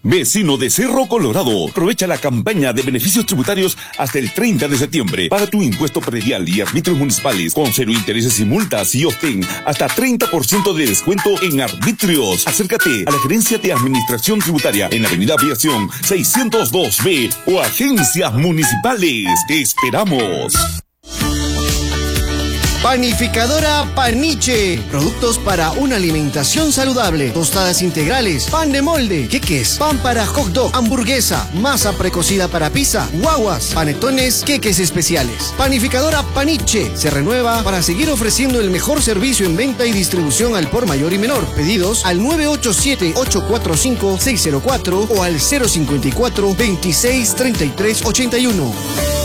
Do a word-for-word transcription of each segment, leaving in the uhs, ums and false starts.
Vecino de Cerro Colorado, aprovecha la campaña de beneficios tributarios hasta el treinta de septiembre. Paga tu impuesto predial y arbitrios municipales con cero intereses y multas y obtén hasta treinta por ciento de descuento en arbitrios. Acércate a la Gerencia de Administración Tributaria en Avenida Aviación seiscientos dos B o agencias municipales. ¡Te esperamos! Panificadora Paniche. Productos para una alimentación saludable. Tostadas integrales, pan de molde, queques, pan para hot dog, hamburguesa, masa precocida para pizza, guaguas, panetones, queques especiales. Panificadora Paniche se renueva para seguir ofreciendo el mejor servicio en venta y distribución al por mayor y menor. Pedidos al nueve ocho siete, ocho cuatro cinco, seis cero cuatro o al cero cinco cuatro, veintiséis, treinta y tres, ochenta y uno.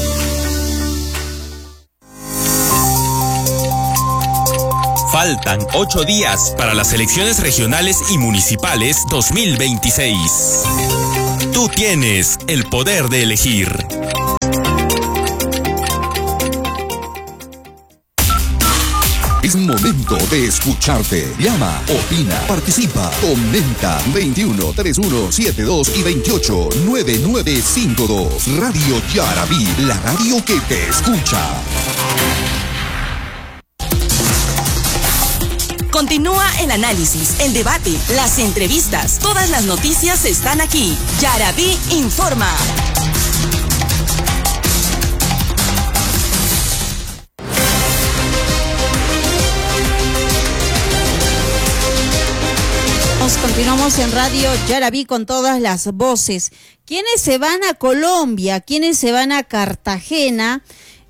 Faltan ocho días para las elecciones regionales y municipales dos mil veintiséis. Tú tienes el poder de elegir. Es momento de escucharte. Llama, opina, participa, comenta. veintiuno, treinta y uno, setenta y dos y veintiocho, noventa y nueve cincuenta y dos. Radio Yarabí, la radio que te escucha. Continúa el análisis, el debate, las entrevistas. Todas las noticias están aquí. Yarabí informa. Continuamos en Radio Yarabí con todas las voces. ¿Quiénes se van a Colombia? ¿Quiénes se van a Cartagena?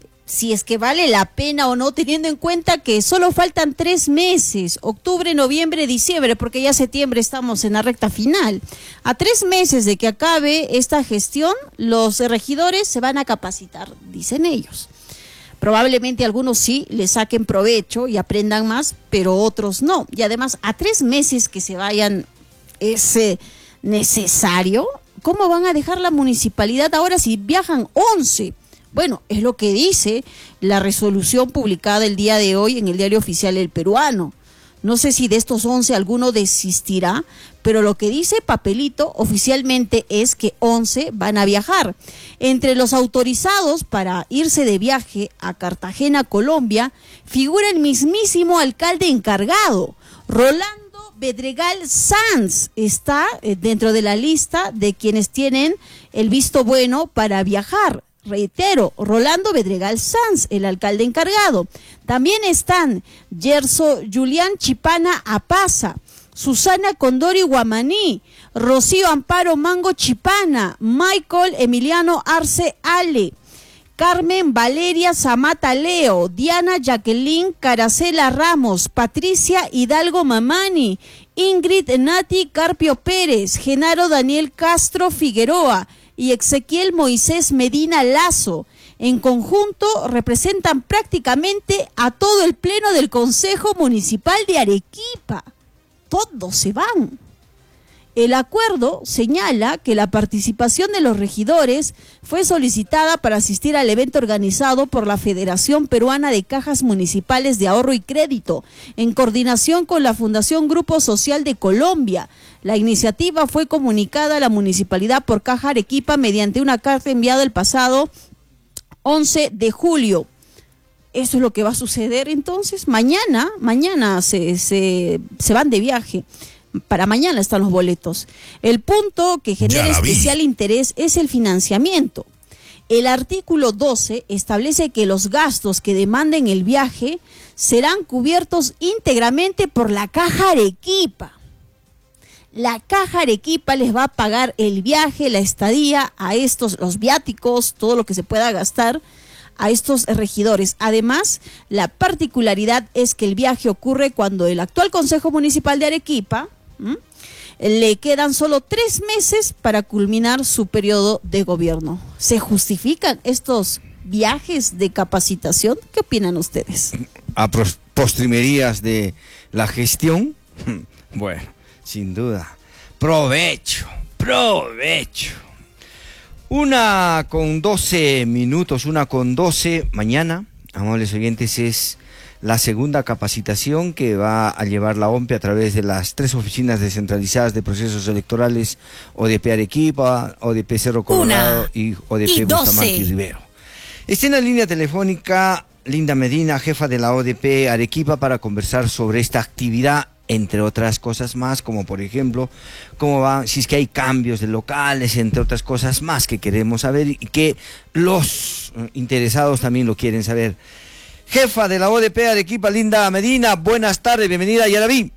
Si es que vale la pena o no, teniendo en cuenta que solo faltan tres meses, octubre, noviembre, diciembre, porque ya septiembre estamos en la recta final. A tres meses de que acabe esta gestión, los regidores se van a capacitar, dicen ellos. Probablemente algunos sí le saquen provecho y aprendan más, pero otros no. Y además, a tres meses que se vayan es eh, necesario. ¿Cómo van a dejar la municipalidad ahora si viajan once? Bueno, es lo que dice la resolución publicada el día de hoy en el Diario Oficial El Peruano. No sé si de estos once alguno desistirá, pero lo que dice papelito oficialmente es que once van a viajar. Entre los autorizados para irse de viaje a Cartagena, Colombia, figura el mismísimo alcalde encargado, Rolando Bedregal Sanz. Está dentro de la lista de quienes tienen el visto bueno para viajar. Reitero, Rolando Bedregal Sanz, el alcalde encargado. También están Yerso Julián Chipana Apaza, Susana Condori Guamaní, Rocío Amparo Mango Chipana, Michael Emiliano Arce Ale, Carmen Valeria Zamata Leo, Diana Jacqueline Caracela Ramos, Patricia Hidalgo Mamani, Ingrid Nati Carpio Pérez, Genaro Daniel Castro Figueroa y Ezequiel Moisés Medina Lazo. En conjunto representan prácticamente a todo el pleno del Consejo Municipal de Arequipa. Todos se van. El acuerdo señala que la participación de los regidores fue solicitada para asistir al evento organizado por la Federación Peruana de Cajas Municipales de Ahorro y Crédito, en coordinación con la Fundación Grupo Social de Colombia. La iniciativa fue comunicada a la municipalidad por Caja Arequipa mediante una carta enviada el pasado once de julio. Eso es lo que va a suceder entonces. Mañana, mañana se, se, se van de viaje. Para mañana están los boletos. El punto que genera especial interés es el financiamiento. El artículo doce establece que los gastos que demanden el viaje serán cubiertos íntegramente por la Caja Arequipa. La Caja Arequipa les va a pagar el viaje, la estadía, a estos, los viáticos, todo lo que se pueda gastar a estos regidores. Además, la particularidad es que el viaje ocurre cuando el actual Consejo Municipal de Arequipa ¿Mm? le quedan solo tres meses para culminar su periodo de gobierno. ¿Se justifican estos viajes de capacitación? ¿Qué opinan ustedes? A postrimerías de la gestión, bueno, sin duda, provecho, provecho. Una con doce minutos, una con doce, mañana, amables oyentes, es la segunda capacitación que va a llevar la O M P E a través de las tres oficinas descentralizadas de procesos electorales, O D P Arequipa, O D P Cerro Colorado Una y O D P y Bustamante y doce. Rivero. Está en la línea telefónica Linda Medina, jefa de la O D P Arequipa, para conversar sobre esta actividad, entre otras cosas más, como por ejemplo, cómo va, si es que hay cambios de locales, entre otras cosas más que queremos saber y que los interesados también lo quieren saber. Jefa de la O D P Arequipa, Linda Medina, buenas tardes, bienvenida a Yaraví.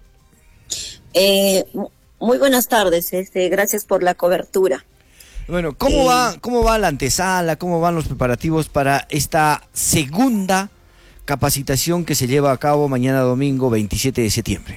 Eh, muy buenas tardes, este, gracias por la cobertura. Bueno, ¿cómo Eh, va, cómo va la antesala, cómo van los preparativos para esta segunda capacitación que se lleva a cabo mañana domingo veintisiete de septiembre?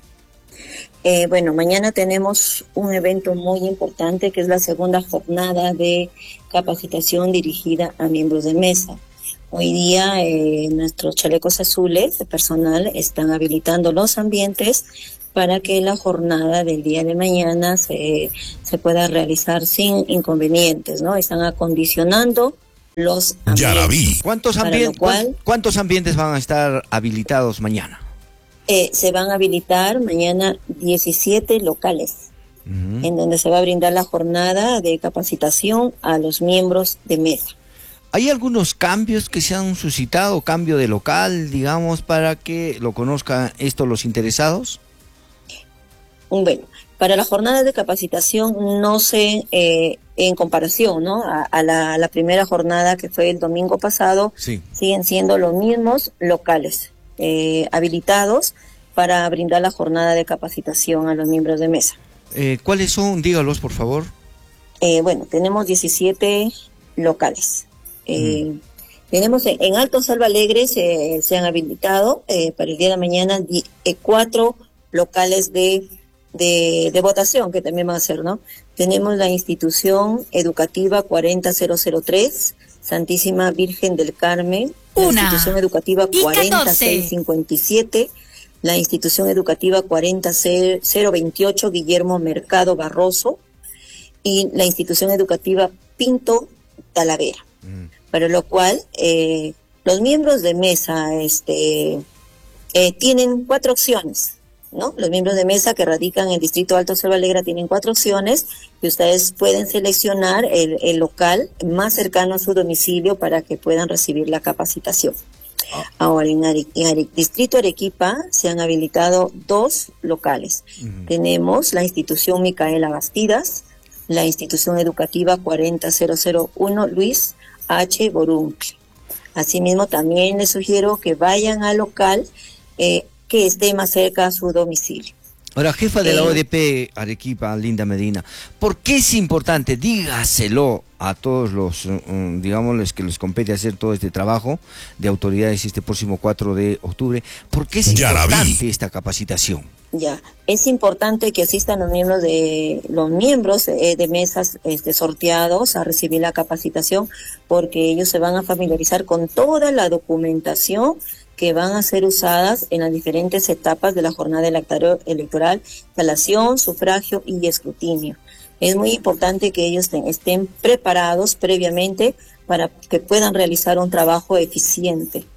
Eh, bueno, mañana tenemos un evento muy importante que es la segunda jornada de capacitación dirigida a miembros de mesa. Hoy día eh, nuestros chalecos azules de personal están habilitando los ambientes para que la jornada del día de mañana se, se pueda realizar sin inconvenientes, ¿no? Están acondicionando los ambientes. Yaraví. ¿Cuántos, Para ambien- lo cual- ¿Cuántos ambientes van a estar habilitados mañana? Eh, se van a habilitar mañana diecisiete locales, Ujú. en donde se va a brindar la jornada de capacitación a los miembros de mesa. ¿Hay algunos cambios que se han suscitado, cambio de local, digamos, para que lo conozcan esto los interesados? Bueno, para la jornada de capacitación no sé, eh, en comparación, ¿no? A, a la, a la primera jornada que fue el domingo pasado, Sí. siguen siendo los mismos locales eh, habilitados para brindar la jornada de capacitación a los miembros de mesa. Eh, ¿Cuáles son? Dígalos, por favor. Eh, bueno, tenemos diecisiete locales. Eh, mm. Tenemos en, en Alto Salva Alegre se, se han habilitado eh, para el día de mañana di, eh, cuatro locales de, de, de votación que también van a ser, ¿no? Tenemos la institución educativa cuarenta mil tres, Santísima Virgen del Carmen, la Una institución educativa cuarenta mil seiscientos cincuenta y siete, la institución educativa cuarenta mil veintiocho, Guillermo Mercado Barroso, y la institución educativa Pinto Talavera. Mm. Para lo cual, eh, los miembros de mesa este, eh, tienen cuatro opciones, ¿no? Los miembros de mesa que radican en el distrito Alto Selva Alegre tienen cuatro opciones y ustedes pueden seleccionar el, el local más cercano a su domicilio para que puedan recibir la capacitación. Ah. Ahora, en, Are, en Are, distrito Arequipa se han habilitado dos locales. Uh-huh. Tenemos la institución Micaela Bastidas, la institución educativa cuarenta mil uno Luis H. Boruncle. Asimismo, también les sugiero que vayan al local eh, que esté más cerca a su domicilio. Ahora, jefa de eh, la O D P Arequipa, Linda Medina, ¿por qué es importante? Dígaselo a todos los, um, digamos, los que les compete hacer todo este trabajo de autoridades este próximo cuatro de octubre. ¿Por qué es importante esta capacitación? Ya, es importante que asistan los miembros de los miembros eh, de mesas este, sorteados a recibir la capacitación, porque ellos se van a familiarizar con toda la documentación que van a ser usadas en las diferentes etapas de la jornada electoral, instalación, sufragio y escrutinio. Es muy importante que ellos te, estén preparados previamente para que puedan realizar un trabajo eficiente.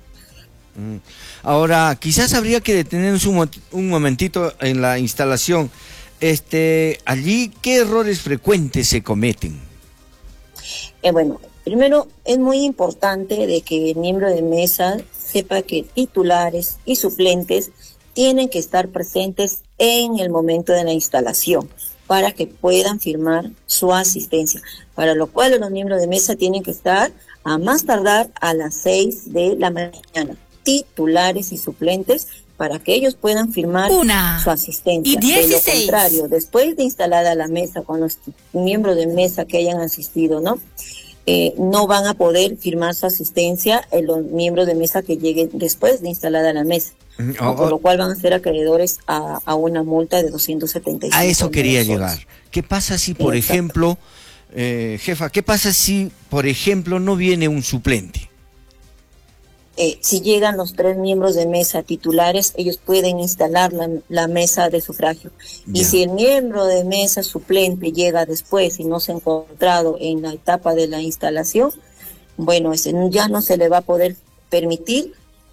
Ahora, quizás habría que detenernos un, un momentito en la instalación. Este, allí, ¿qué errores frecuentes se cometen? Eh, bueno, primero es muy importante de que el miembro de mesa sepa que titulares y suplentes tienen que estar presentes en el momento de la instalación para que puedan firmar su asistencia, para lo cual los miembros de mesa tienen que estar a más tardar a las seis de la mañana, titulares y suplentes, para que ellos puedan firmar Una su asistencia. Y dieciséis. De lo contrario, después de instalada la mesa con los miembros de mesa que hayan asistido, ¿no? Eh, no van a poder firmar su asistencia en los miembros de mesa que lleguen después de instalada la mesa, oh, oh. Por lo cual van a ser acreedores a, a una multa de doscientos setenta y cinco. A eso quería soles. llegar. ¿Qué pasa si, por Exacto. ejemplo, eh, jefa, qué pasa si, por ejemplo, no viene un suplente? Eh, si llegan los tres miembros de mesa titulares, ellos pueden instalar la, la mesa de sufragio. Ya. Y si el miembro de mesa suplente llega después y no se ha encontrado en la etapa de la instalación, bueno, ese ya no se le va a poder permitir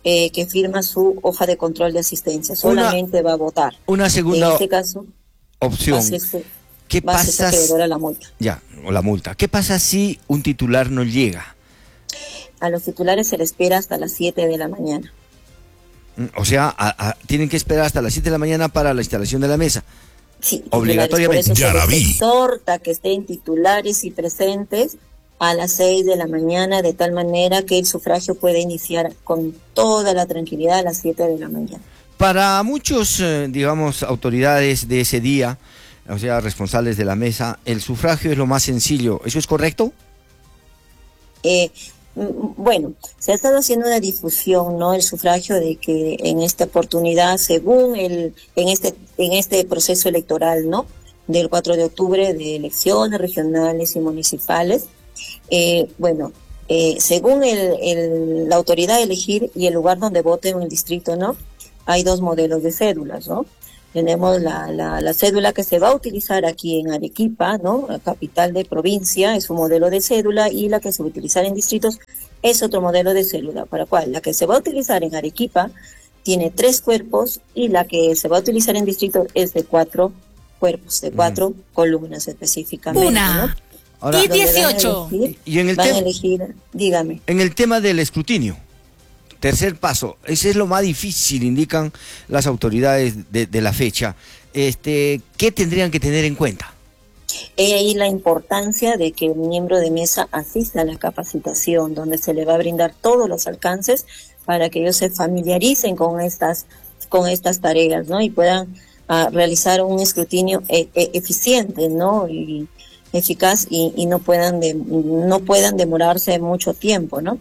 eh, que firma su hoja de control de asistencia. Solamente una, va a votar. Una segunda en este caso, opción. Hacerse, ¿Qué pasa? La multa. Ya, o la multa. ¿Qué pasa si un titular no llega? A los titulares se les espera hasta las siete de la mañana. O sea, a, a, tienen que esperar hasta las siete de la mañana para la instalación de la mesa. Sí, obligatoriamente. Por eso se les exhorta que estén titulares y presentes a las seis de la mañana, de tal manera que el sufragio pueda iniciar con toda la tranquilidad a las siete de la mañana. Para muchos, eh, digamos, autoridades de ese día, o sea, responsables de la mesa, el sufragio es lo más sencillo. ¿Eso es correcto? Eh, bueno, se ha estado haciendo una difusión, ¿no? El sufragio de que en esta oportunidad, según el, en este, en este proceso electoral, ¿no? Del cuatro de octubre, de elecciones regionales y municipales, eh, bueno, eh, según el, el, la autoridad a elegir y el lugar donde vote en el distrito, ¿no? Hay dos modelos de cédulas, ¿no? Tenemos la, la, la cédula que se va a utilizar aquí en Arequipa, ¿no? La capital de provincia es un modelo de cédula, y la que se va a utilizar en distritos es otro modelo de cédula. Para cual la que se va a utilizar en Arequipa tiene tres cuerpos, y la que se va a utilizar en distrito es de cuatro cuerpos, de cuatro mm. columnas específicamente. Una. ¿No? Ahora, y dieciocho. Elegir, y en el van tema, a elegir, dígame. En el tema del escrutinio. Tercer paso, ese es lo más difícil, indican las autoridades de, de la fecha. Este, ¿qué tendrían que tener en cuenta? He ahí la importancia de que el miembro de mesa asista a la capacitación, donde se le va a brindar todos los alcances para que ellos se familiaricen con estas, con estas tareas, ¿no? Y puedan uh, realizar un escrutinio e e eficiente, ¿no? Y eficaz, y, y no puedan de, no puedan demorarse mucho tiempo, ¿no?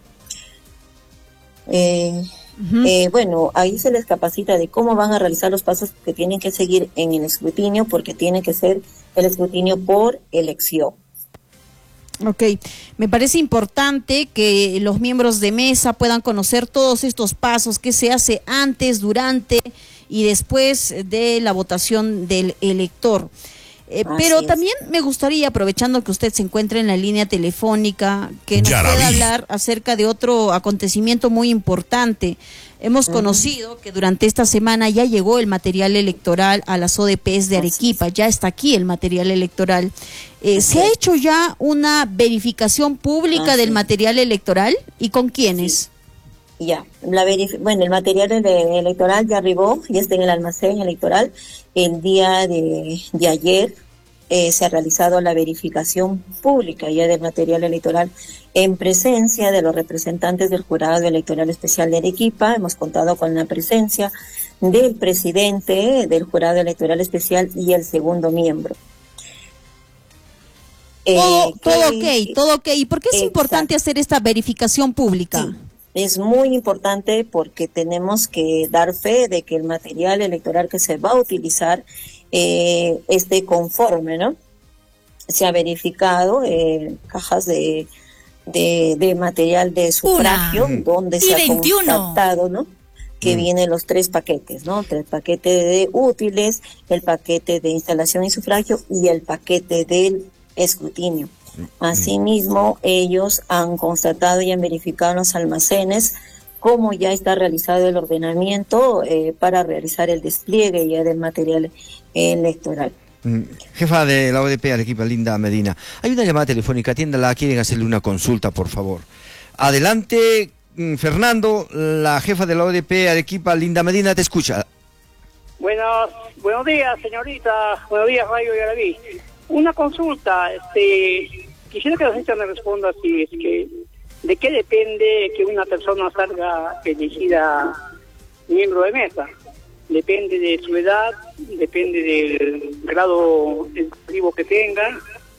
Eh, uh-huh. eh, bueno, ahí se les capacita de cómo van a realizar los pasos que tienen que seguir en el escrutinio, porque tiene que ser el escrutinio por elección. Ok, me parece importante que los miembros de mesa puedan conocer todos estos pasos que se hace antes, durante y después de la votación del elector. Eh, pero es. También me gustaría, aprovechando que usted se encuentra en la línea telefónica, que nos pueda hablar acerca de otro acontecimiento muy importante. Hemos uh-huh. conocido que durante esta semana ya llegó el material electoral a las O D Pes de Arequipa, ya está aquí el material electoral. Eh, ¿Se ha hecho ya una verificación pública uh-huh. del material electoral y con quiénes? Sí. Ya, la verif- bueno, el material de, electoral ya arribó, ya está en el almacén electoral. El día de, de ayer eh, se ha realizado la verificación pública ya del material electoral en presencia de los representantes del Jurado Electoral Especial de Arequipa. Hemos contado con la presencia del presidente del Jurado Electoral Especial y el segundo miembro. Todo, eh, todo ok, todo ok. ¿Y por qué es exacto. importante hacer esta verificación pública? Sí. Es muy importante porque tenemos que dar fe de que el material electoral que se va a utilizar eh, esté conforme, ¿no? Se ha verificado eh, cajas de, de, de material de sufragio, Una. donde se ha constatado, ¿no? Que mm. vienen los tres paquetes, ¿no? El paquete de útiles, el paquete de instalación y sufragio y el paquete del escrutinio. Asimismo, ellos han constatado y han verificado en los almacenes cómo ya está realizado el ordenamiento eh, para realizar el despliegue ya del material electoral. Mm. Jefa de la O D P Arequipa, Linda Medina, hay una llamada telefónica, atiéndala, quieren hacerle una consulta, por favor. Adelante, Fernando, la jefa de la O D P Arequipa, Linda Medina, te escucha. Buenos, buenos días, señorita, buenos días, Radio Yaraví. Una consulta, este, quisiera que la gente me responda si es que, ¿de qué depende que una persona salga elegida miembro de mesa? Depende de su edad, depende del grado educativo que tenga,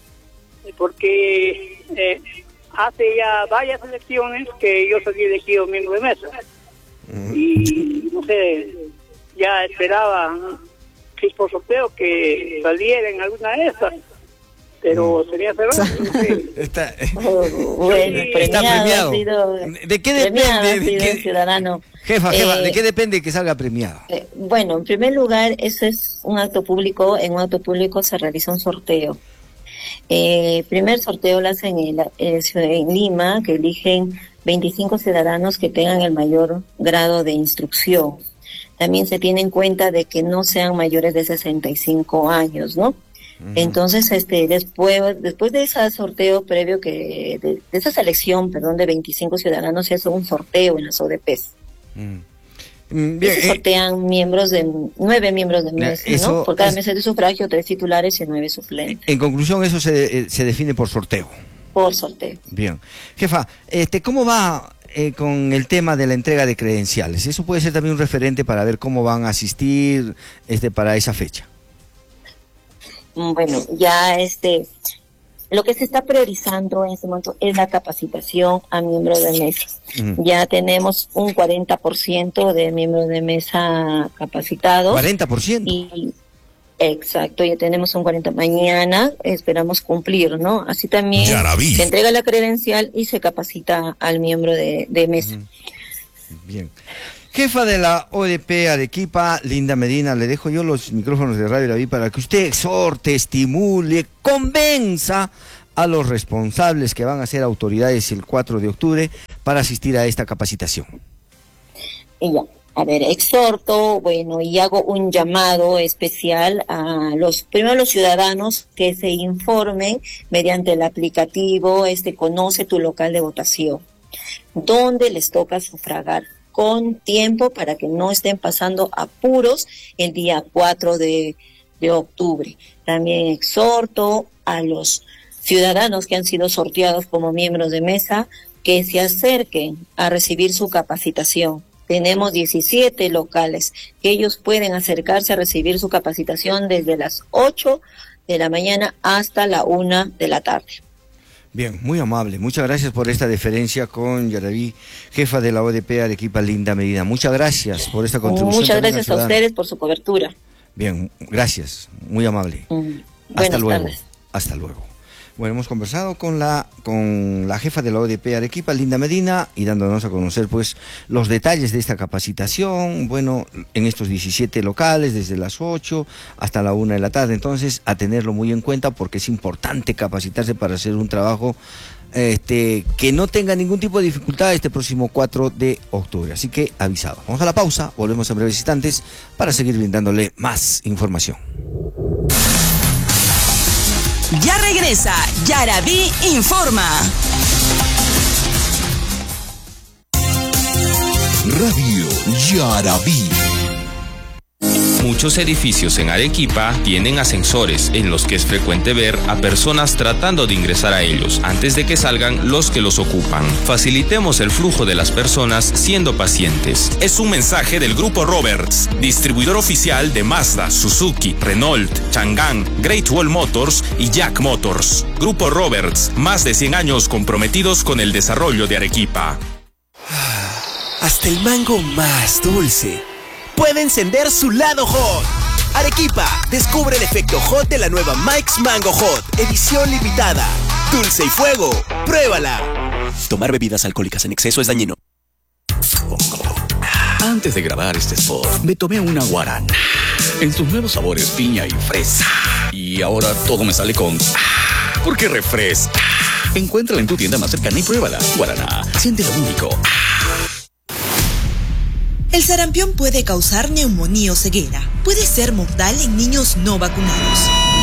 porque eh, hace ya varias elecciones que yo salí elegido miembro de mesa. Uh-huh. Y, no sé, ya esperaba, ¿no? que es por sorteo que saliera en alguna de esas, pero mm. sería cerrado. No sé. está, oh, bueno, sí, está premiado. Sido, ¿De qué depende? De que, ciudadano. Jefa, jefa, eh, ¿de qué depende que salga premiado? Eh, bueno, en primer lugar, eso es un acto público. En un acto público se realiza un sorteo. Eh, primer sorteo lo hacen en, la, eh, en Lima, que eligen veinticinco ciudadanos que tengan el mayor grado de instrucción. También se tiene en cuenta de que no sean mayores de sesenta y cinco años, ¿no? Uh-huh. Entonces, este, después, después de ese sorteo previo que, de, de esa selección, perdón, de veinticinco ciudadanos, se hace un sorteo en las O D Pes. Uh-huh. Bien, se sortean eh, miembros de nueve miembros de mesa, eso, ¿no? Por cada es, mesa de sufragio, tres titulares y nueve suplentes. En conclusión, eso se, se define por sorteo. Por sorteo. Bien. Jefa, este, ¿cómo va eh, con el tema de la entrega de credenciales? Eso puede ser también un referente para ver cómo van a asistir este, para esa fecha. Bueno, ya este... Lo que se está priorizando en este momento es la capacitación a miembros de mesa. Uh-huh. Ya tenemos un cuarenta por ciento de miembros de mesa capacitados. ¿cuarenta por ciento? Y, exacto, ya tenemos un cuarenta por ciento. Mañana esperamos cumplir, ¿no? Así también se entrega la credencial y se capacita al miembro de, de mesa. Uh-huh. Bien. Jefa de la O D P Arequipa, Linda Medina, le dejo yo los micrófonos de Radio Yaraví para que usted exhorte, estimule, convenza a los responsables que van a ser autoridades el cuatro de octubre para asistir a esta capacitación. Y ya, a ver, exhorto, bueno, y hago un llamado especial a los, primero a los ciudadanos que se informen mediante el aplicativo, este Conoce tu local de votación, donde les toca sufragar con tiempo para que no estén pasando apuros el día cuatro de octubre. También exhorto a los ciudadanos que han sido sorteados como miembros de mesa que se acerquen a recibir su capacitación. Tenemos diecisiete locales que ellos pueden acercarse a recibir su capacitación desde las ocho de la mañana hasta la una de la tarde. Bien, muy amable. Muchas gracias por esta deferencia con Yaraví, jefa de la O D P Arequipa, Linda Medina. Muchas gracias por esta contribución. Muchas gracias a ustedes por su cobertura. Bien, gracias. Muy amable. Mm, Hasta luego. Tardes. Hasta luego. Bueno, hemos conversado con la con la jefa de la O D P Arequipa, Linda Medina, y dándonos a conocer pues los detalles de esta capacitación, bueno, en estos diecisiete locales, desde las ocho hasta la una de la tarde. Entonces, a tenerlo muy en cuenta porque es importante capacitarse para hacer un trabajo este que no tenga ningún tipo de dificultad este próximo cuatro de octubre. Así que avisado. Vamos a la pausa, volvemos en breves instantes para seguir brindándole más información. Ya regresa Yaraví Informa. Radio Yaraví. Muchos edificios en Arequipa tienen ascensores en los que es frecuente ver a personas tratando de ingresar a ellos antes de que salgan los que los ocupan. Facilitemos el flujo de las personas siendo pacientes. Es un mensaje del Grupo Roberts, distribuidor oficial de Mazda, Suzuki, Renault, Chang'an, Great Wall Motors y Jack Motors. Grupo Roberts, más de cien años comprometidos con el desarrollo de Arequipa. Hasta el mango más dulce puede encender su lado hot. Arequipa, descubre el efecto hot de la nueva Mike's Mango Hot, edición limitada. Dulce y fuego, pruébala. Tomar bebidas alcohólicas en exceso es dañino. Antes de grabar este spot, me tomé una guarana en sus nuevos sabores piña y fresa. Y ahora todo me sale con ¿por qué refresca? Encuéntrala en tu tienda más cercana y pruébala. Guaraná, siente lo único. El sarampión puede causar neumonía o ceguera. Puede ser mortal en niños no vacunados.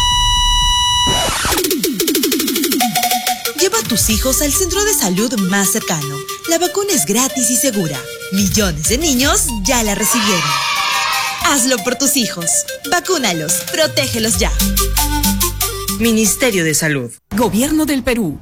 Lleva a tus hijos al centro de salud más cercano. La vacuna es gratis y segura. Millones de niños ya la recibieron. Hazlo por tus hijos. Vacúnalos. Protégelos ya. Ministerio de Salud. Gobierno del Perú.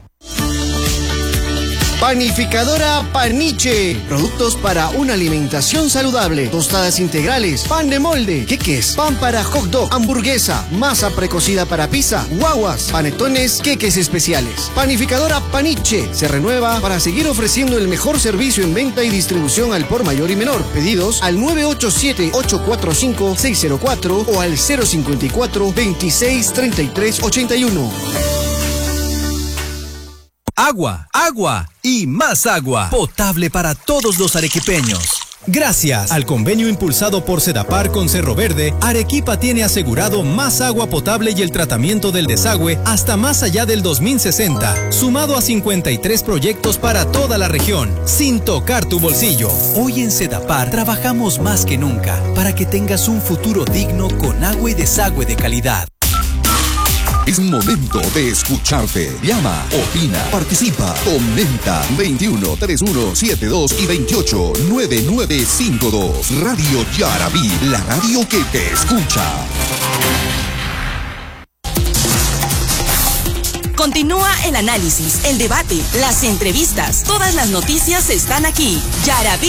Panificadora Paniche. Productos para una alimentación saludable. Tostadas integrales, pan de molde, queques, pan para hot dog, hamburguesa, masa precocida para pizza, guaguas, panetones, queques especiales. Panificadora Paniche se renueva para seguir ofreciendo el mejor servicio en venta y distribución al por mayor y menor. Pedidos al nueve ocho siete, ocho cuatro cinco, seis cero cuatro o al cero cinco cuatro, veintiséis, treinta y tres, ochenta y uno. Agua, agua y más agua. Potable para todos los arequipeños. Gracias al convenio impulsado por Sedapar con Cerro Verde, Arequipa tiene asegurado más agua potable y el tratamiento del desagüe hasta más allá del dos mil sesenta, sumado a cincuenta y tres proyectos para toda la región, sin tocar tu bolsillo. Hoy en Sedapar trabajamos más que nunca para que tengas un futuro digno con agua y desagüe de calidad. Es momento de escucharte. Llama, opina, participa, comenta. veintiuno, treinta y uno, setenta y dos y veintiocho, noventa y nueve cincuenta y dos. Radio Yarabí, la radio que te escucha. Continúa el análisis, el debate, las entrevistas. Todas las noticias están aquí. Yarabí